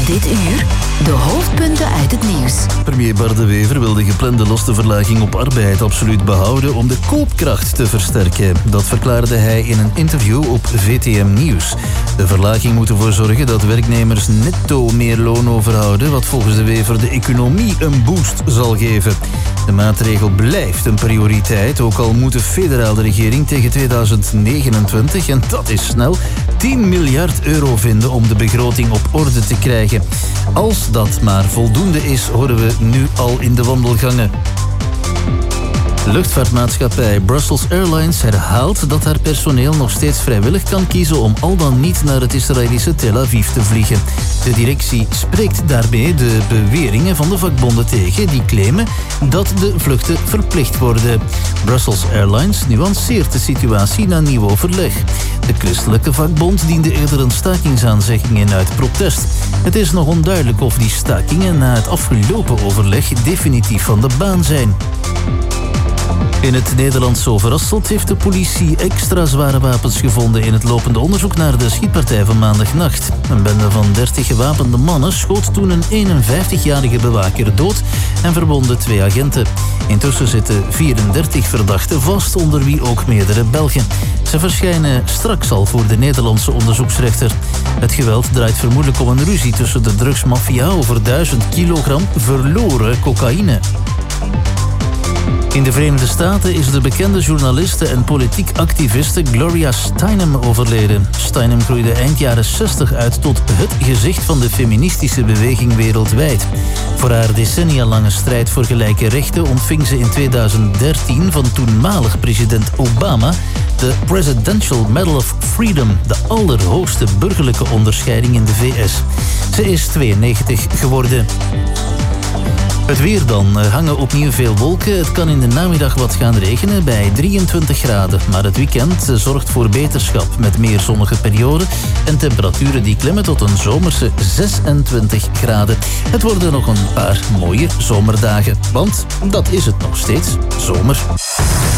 Dit uur de hoofdpunten uit het nieuws. Premier Bart De Wever wil de geplande lastenverlaging op arbeid absoluut behouden om de koopkracht te versterken. Dat verklaarde hij in een interview op VTM Nieuws. De verlaging moet ervoor zorgen dat werknemers netto meer loon overhouden, wat volgens De Wever de economie een boost zal geven. De maatregel blijft een prioriteit, ook al moet de federale regering tegen 2029, en dat is snel, 10 miljard euro vinden om de begroting op orde te krijgen. Als dat maar voldoende is, horen we nu al in de wandelgangen. Luchtvaartmaatschappij Brussels Airlines herhaalt dat haar personeel nog steeds vrijwillig kan kiezen om al dan niet naar het Israëlische Tel Aviv te vliegen. De directie spreekt daarmee de beweringen van de vakbonden tegen die claimen dat de vluchten verplicht worden. Brussels Airlines nuanceert de situatie na nieuw overleg. De christelijke vakbond diende eerder een stakingsaanzegging in uit protest. Het is nog onduidelijk of die stakingen na het afgelopen overleg definitief van de baan zijn. In het Nederlandse Overasselt heeft de politie extra zware wapens gevonden in het lopende onderzoek naar de schietpartij van maandagnacht. Een bende van 30 gewapende mannen schoot toen een 51-jarige bewaker dood en verwondde 2 agenten. Intussen zitten 34 verdachten vast, onder wie ook meerdere Belgen. Ze verschijnen straks al voor de Nederlandse onderzoeksrechter. Het geweld draait vermoedelijk om een ruzie tussen de drugsmafia over 1000 kilogram verloren cocaïne. In de Verenigde Staten is de bekende journaliste en politiek activiste Gloria Steinem overleden. Steinem groeide eind jaren 60 uit tot het gezicht van de feministische beweging wereldwijd. Voor haar decennialange strijd voor gelijke rechten ontving ze in 2013 van toenmalig president Obama de Presidential Medal of Freedom, de allerhoogste burgerlijke onderscheiding in de VS. Ze is 92 geworden. Het weer dan. Er hangen opnieuw veel wolken. Het kan in de namiddag wat gaan regenen bij 23 graden. Maar het weekend zorgt voor beterschap met meer zonnige perioden en temperaturen die klimmen tot een zomerse 26 graden. Het worden nog een paar mooie zomerdagen. Want dat is het nog steeds, zomer.